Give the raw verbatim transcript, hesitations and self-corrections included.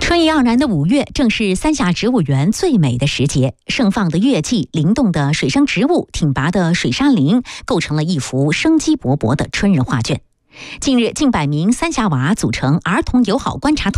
春意盎然的五月，正是三峡植物园最美的时节。盛放的月季、灵动的水生植物、挺拔的水杉林，构成了一幅生机勃勃的春日画卷。近日，近百名三峡娃组成儿童友好观察团。